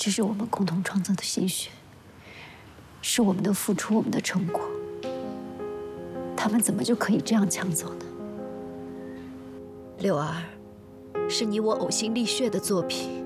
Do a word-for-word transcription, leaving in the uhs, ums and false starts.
这是我们共同创造的心血，是我们的付出，我们的成果。他们怎么就可以这样抢走呢？ 六儿，是你我呕心沥血的作品，